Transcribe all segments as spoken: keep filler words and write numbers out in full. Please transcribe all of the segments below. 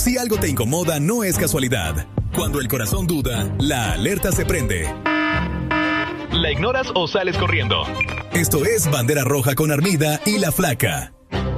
Si algo te incomoda, no es casualidad. Cuando el corazón duda, la alerta se prende. ¿La ignoras o sales corriendo? Esto es Bandera Roja con Armida y La Flaca.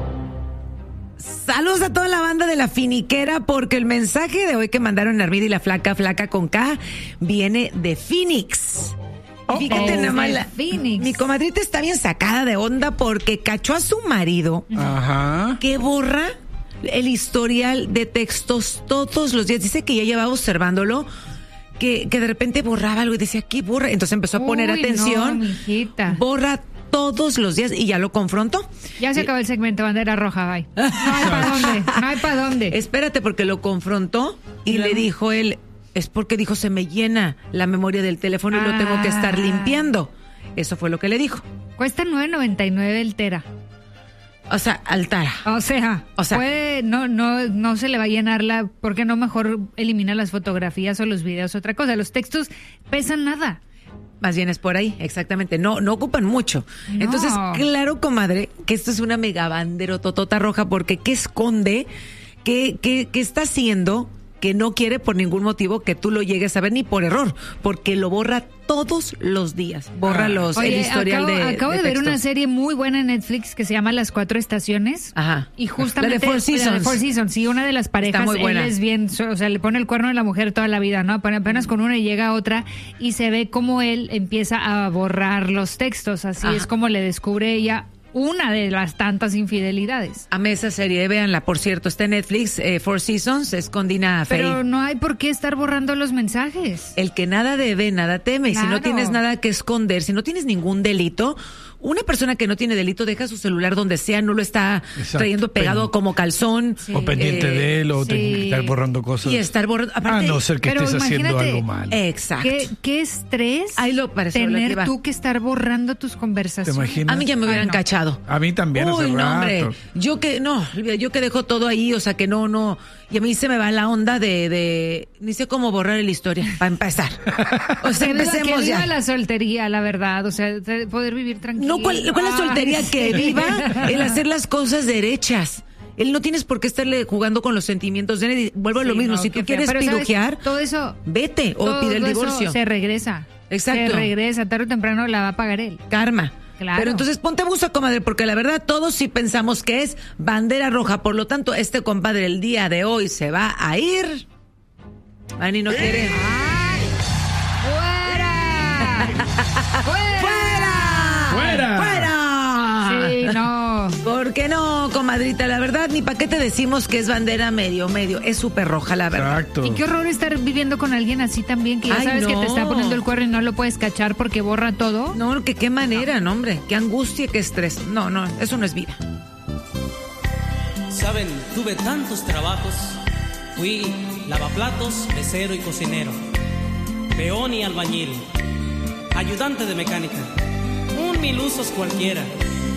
Saludos a toda la banda de La Finiquera, porque el mensaje de hoy que mandaron Armida y La Flaca, Flaca con K, viene de Phoenix. Oh, Fíjate oh, nada más, la, Phoenix. mi comadrita está bien sacada de onda porque cachó a su marido. Ajá. Que borra el historial de textos todos los días. Dice que ya llevaba observándolo, que, que de repente borraba algo y decía, ¿qué borra? Entonces empezó a poner Uy, atención. no, mijita. Borra todos los días y ya lo confrontó. Ya se acabó el segmento Bandera Roja, bye. No hay para dónde, no hay para dónde. Espérate, porque lo confrontó y le dijo él, es porque dijo, se me llena la memoria del teléfono y Ah. lo tengo que estar limpiando. Eso fue lo que le dijo. Cuesta nueve noventa y nueve el tera. O sea, altara. O sea, O sea. puede, no, no, no se le va a llenar la, ¿por qué no mejor elimina las fotografías o los videos? Otra cosa, los textos pesan nada. Más bien es por ahí, exactamente. No, no ocupan mucho. No. Entonces, claro, comadre, que esto es una mega bandera totota roja, porque ¿qué esconde? ¿Qué, qué, qué está haciendo? Que no quiere por ningún motivo que tú lo llegues a ver, ni por error, porque lo borra todos los días. Borra los, Oye, el historial acabo, de acabo de, de ver texto. una serie muy buena en Netflix que se llama Las Cuatro Estaciones. Ajá. Y justamente La de Four Seasons. La de Four Seasons, sí, una de las parejas, Está muy buena. él es bien, o sea, le pone el cuerno a la mujer toda la vida, ¿no? Apenas con una y llega otra y se ve cómo él empieza a borrar los textos, así Ajá. es como le descubre ella una de las tantas infidelidades. Amé esa serie, véanla, por cierto, está en Netflix, eh, Four Seasons, es con Dina Fey. Pero no hay por qué estar borrando los mensajes. El que nada debe, nada teme. Si no Claro. tienes nada que esconder, si no tienes ningún delito, una persona que no tiene delito deja su celular donde sea, no lo está Exacto. trayendo pegado Pen- como calzón. Sí. O pendiente Eh, de él, o sí. tengo que estar borrando cosas. Y estar borrando. A Aparte, no ser que pero estés haciendo imagínate, algo mal. Exacto. ¿Qué, qué estrés Ahí lo pareció lo que tener iba. tú que estar borrando tus ¿Te conversaciones? imaginas? A mí ya me hubieran Ay, no. cachado. A mí también hace Uy, no, rato. hombre. Yo que, no, yo que dejo todo ahí, o sea que no, no. Y a mí se me va la onda de, de ni sé cómo borrar la historia, para empezar. O sea, Que viva- que empecemos viva ya. la soltería, la verdad, o sea, de poder vivir tranquilo. No, ¿cuál, cuál es la Ay, soltería? sí. Que viva el hacer las cosas derechas. Él no tienes por qué estarle jugando con los sentimientos de nadie. Vuelvo a lo Sí, mismo, no, si qué tú fea. quieres Pero, ¿sabes? pirujear, todo eso, vete o todo pide el eso divorcio. se regresa. Exacto. Se regresa, tarde o temprano la va a pagar él. Karma. Claro. Pero entonces ponte buzo, comadre, porque la verdad todos sí pensamos que es bandera roja. Por lo tanto, este compadre el día de hoy se va a ir. Ani no quiere. ¡Fuera! ¡Fuera! ¡Fuera! ¡Fuera! Sí, no. ¿Por qué no, comadrita? La verdad, ni para qué te decimos que es bandera medio, medio. Es súper roja, la verdad. Exacto. Y qué horror estar viviendo con alguien así también, que ya Ay, sabes que no. te está poniendo el cuerno y no lo puedes cachar porque borra todo. No, que qué manera, no, hombre. Qué angustia, qué estrés. No, no, eso no es vida. Saben, tuve tantos trabajos. Fui lavaplatos, mesero y cocinero, peón y albañil, ayudante de mecánica, un mil usos cualquiera.